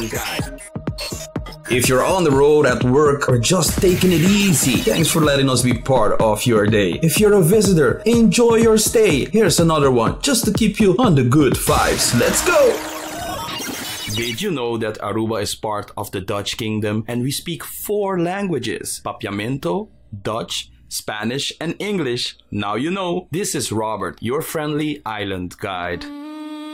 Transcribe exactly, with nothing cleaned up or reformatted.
Guide. If you're on the road at work or just taking it easy, thanks for letting us be part of your day. If you're a visitor, enjoy your stay. Here's another one just to keep you on the good vibes. Let's go! Did you know that Aruba is part of the Dutch Kingdom and we speak four languages? Papiamento, Dutch, Spanish, and English. Now you know. This is Robert, your friendly island guide.